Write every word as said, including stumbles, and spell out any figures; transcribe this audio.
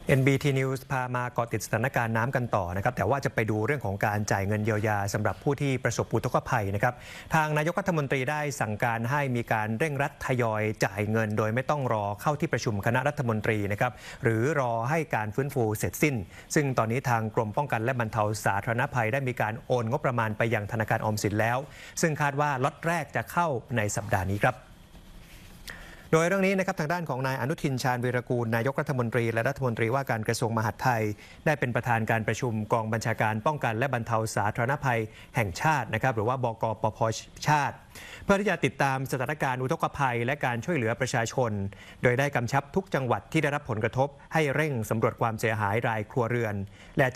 เอ็น บี ที News พามาเกาะติดสถานการณ์น้ำกันต่อนะครับแต่ว่าจะไปดูเรื่องของการจ่ายเงินเยียวยาสำหรับผู้ที่ประสบอุทกภัยนะครับทางนายกรัฐมนตรีได้สั่งการให้มีการเร่งรัดทยอยจ่ายเงินโดยไม่ต้องรอเข้าที่ประชุมคณะรัฐมนตรีนะครับหรือรอให้การฟื้นฟูเสร็จสิ้นซึ่งตอนนี้ทางกรมป้องกันและบรรเทาสาธารณภัยได้มีการโอนงบประมาณไปยังธนาคารออมสินแล้วซึ่งคาดว่าล็อตแรกจะเข้าในสัปดาห์นี้ครับโดยเรื่องนี้นะครับทางด้านของนายอนุทินชาญวีรกูลนายกรัฐมนตรีและรัฐมนตรีว่าการกระทรวงมหาดไทยได้เป็นประธานการประชุมกองบัญชาการป้องกันและบรรเทาสาธารณภัยแห่งชาตินะครับหรือว่าบกปพ.ชาติเพื่อที่จะติดตามสถานการณ์อุทกภัยและการช่วยเหลือประชาชนโดยได้กำชับทุกจังหวัดที่ได้รับผลกระทบให้เร่งสำรวจความเสียหายรายครัวเรือนและ